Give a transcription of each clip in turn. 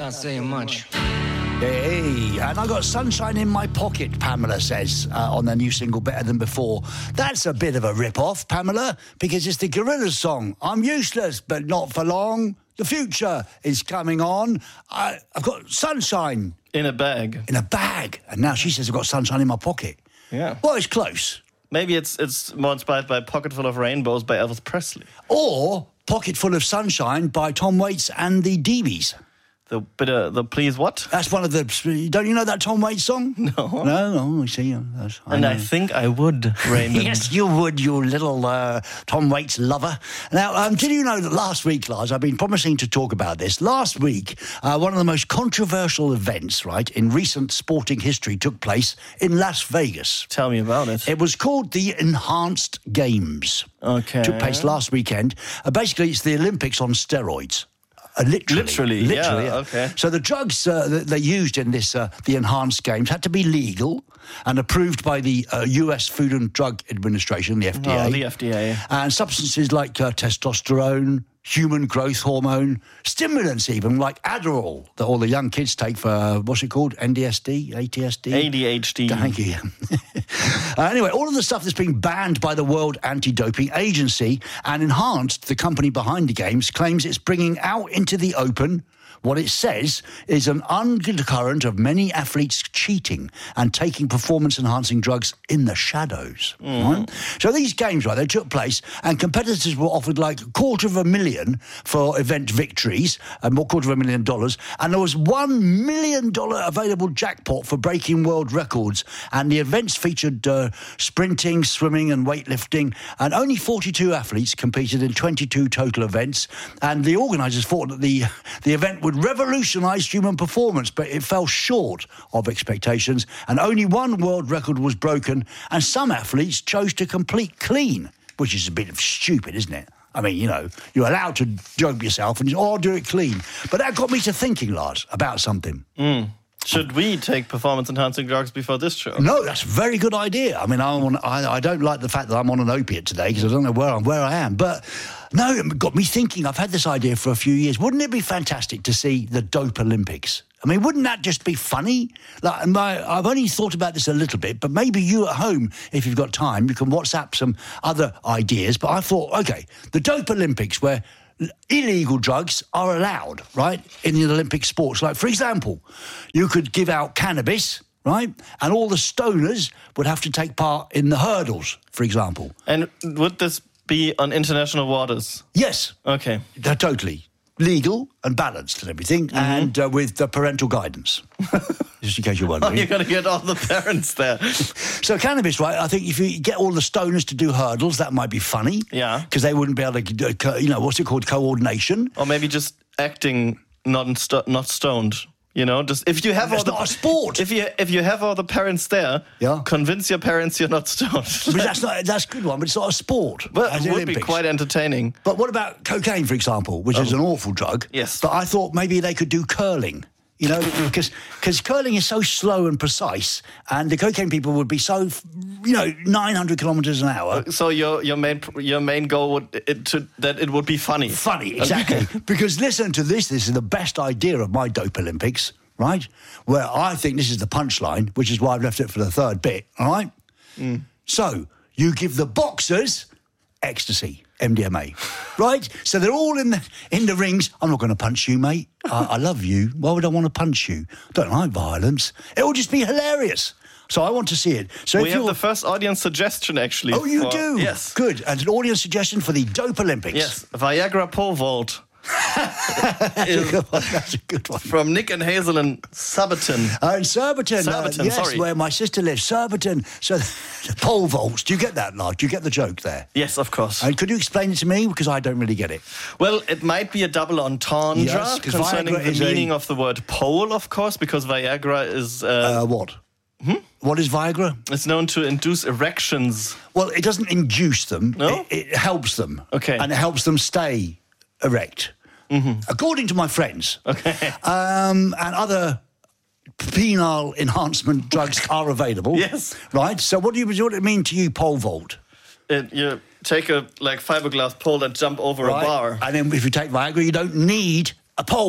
Not saying much. Hey, and I got Sunshine in My Pocket, Pamela says, on their new single, Better Than Before. That's a bit of a rip-off, Pamela, because it's the Gorillaz song, I'm useless, but not for long. The future is coming on. I've got sunshine. In a bag. In a bag. And now she says I've got sunshine in my pocket. Yeah. Well, it's close. Maybe it's more inspired by Pocket Full of Rainbows by Elvis Presley. Or Pocket Full of Sunshine by Tom Waits and the DBs. The Please What? That's one of the... Don't you know that Tom Waits song? No. No, I see. I think I would, Raymond. Yes, you would, you little Tom Waits lover. Now, did you know that last week, Lars, I've been promising to talk about this. Last week, one of the most controversial events, right, in recent sporting history took place in Las Vegas. Tell me about it. It was called the Enhanced Games. Okay. Took place last weekend. Basically, it's the Olympics on steroids. Literally, yeah. Okay. So the drugs that they used in this, the Enhanced Games, had to be legal and approved by the U.S. Food and Drug Administration, the FDA. Oh, the FDA. And substances like testosterone, human growth hormone, stimulants even, like Adderall, that all the young kids take for, what's it called, NDSD, ATSD? ADHD. Thank you. Anyway, all of the stuff that's been banned by the World Anti-Doping Agency and Enhanced, the company behind the games, claims it's bringing out into the open what it says is an undercurrent of many athletes cheating and taking performance-enhancing drugs in the shadows. Right? So these games, right, they took place and competitors were offered like $250,000 for event victories, $250,000, and there was $1 million available jackpot for breaking world records. And the events featured sprinting, swimming and weightlifting, and only 42 athletes competed in 22 total events. And the organisers thought that the event would revolutionise human performance, but it fell short of expectations, and only one world record was broken, and some athletes chose to complete clean, which is a bit stupid, isn't it? I mean, you know, you're allowed to dope yourself and I'll do it clean. But that got me to thinking, Lars, about something. Should we take performance-enhancing drugs before this show? No, that's a very good idea. I mean, I don't like the fact that I'm on an opiate today because I don't know where I am. But no, it got me thinking. I've had this idea for a few years. Wouldn't it be fantastic to see the Dope Olympics? I mean, wouldn't that just be funny? Like, I've only thought about this a little bit, but maybe you at home, if you've got time, you can WhatsApp some other ideas. But I thought, OK, the Dope Olympics where illegal drugs are allowed, right, in the Olympic sports. Like, for example, you could give out cannabis, right, and all the stoners would have to take part in the hurdles, for example. And would this be on international waters? Yes. Okay. Totally. Legal and balanced and everything, and with parental guidance. Just in case you're wondering. Oh, you're going to get all the parents there. So cannabis, right, I think if you get all the stoners to do hurdles, that might be funny. Yeah. Because they wouldn't be able to, you know, what's it called, coordination. Or maybe just acting not stoned. You know, just if you have That's not a sport. If you have all the parents there, yeah, convince your parents you're not stoned. But that's a good one, but it's not a sport. Well, it would be quite entertaining. But what about cocaine, for example, which is an awful drug? Yes. But I thought maybe they could do curling. You know, because curling is so slow and precise, and the cocaine people would be so, 900 kilometres an hour. So your main goal would that it would be funny. Funny, exactly. Because listen to this. This is the best idea of my Dope Olympics, right? Where I think this is the punchline, which is why I've left it for the third bit. All right. So you give the boxers ecstasy. MDMA, right? So they're all in the rings. I'm not going to punch you, mate. I love you. Why would I want to punch you? Don't like violence. It will just be hilarious. So I want to see it. So we have the first audience suggestion, actually. Oh, you do? Yes. Good. And an audience suggestion for the Dope Olympics. Yes. Viagra pole vault. That's a good one. From Nick and Hazel in Surbiton. In Surbiton. Surbiton, sorry. Where my sister lives. Surbiton. So the pole vaults. Do you get that, Lars? Do you get the joke there? Yes, of course. And could you explain it to me? Because I don't really get it. Well, it might be a double entendre concerning Viagra the meaning of the word pole, of course, because Viagra is... what? What is Viagra? It's known to induce erections. Well, it doesn't induce them. No? It helps them. Okay. And it helps them stay erect. According to my friends. Okay. And other penile enhancement drugs are available. Yes. Right? So what does it mean to you, pole vault? You take a fiberglass pole and jump over a bar. And then if you take Viagra, you don't need a pole.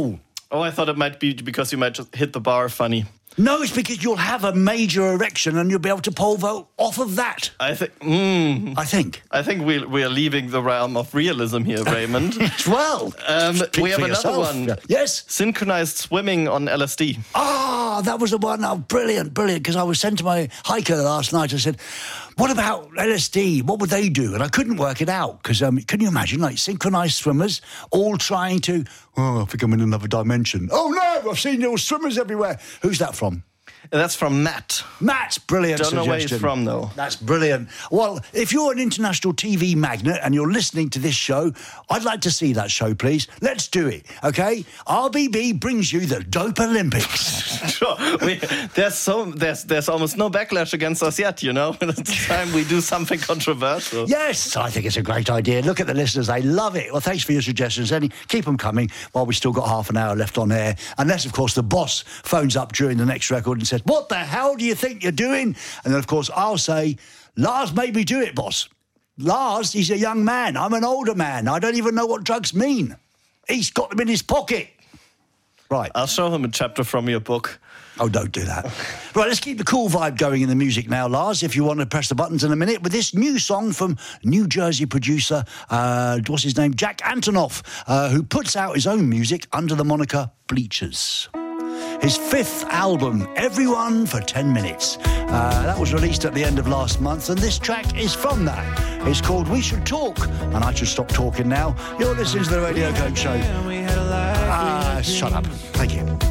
Oh, I thought it might be because you might just hit the bar funny. No, it's because you'll have a major erection and you'll be able to pole vault off of that. I think we are leaving the realm of realism here, Raymond. Well, we have another one. Yes. Synchronized swimming on LSD. Ah, that was the one. Oh, brilliant. Because I was sent to my hiker last night. I said, what about LSD? What would they do? And I couldn't work it out because can you imagine, like, synchronized swimmers all trying to, I think I'm in another dimension. Oh, no, I've seen your swimmers everywhere. Who's that from? That's from Matt. Matt, brilliant Don't know suggestion. where he's from, though. That's brilliant. Well, if you're an international TV magnate and you're listening to this show, I'd like to see that show, please. Let's do it, okay? RBB brings you the Dope Olympics. Sure. There's almost no backlash against us yet, you know? It's time we do something controversial. Yes, I think it's a great idea. Look at the listeners. They love it. Well, thanks for your suggestions, Eddie. Keep them coming while we've still got half an hour left on air. Unless, of course, the boss phones up during the next record and says, what the hell do you think you're doing? And then, of course, I'll say, Lars made me do it, boss. Lars, he's a young man. I'm an older man. I don't even know what drugs mean. He's got them in his pocket. Right. I'll show him a chapter from your book. Oh, don't do that. Right, let's keep the cool vibe going in the music now, Lars, if you want to press the buttons in a minute, with this new song from New Jersey producer, what's his name? Jack Antonoff, who puts out his own music under the moniker Bleachers. His fifth album, Everyone for 10 Minutes. That was released at the end of last month, and this track is from that. It's called We Should Talk, and I should stop talking now. You're listening to The Radio Coke Show. Shut up. Thank you.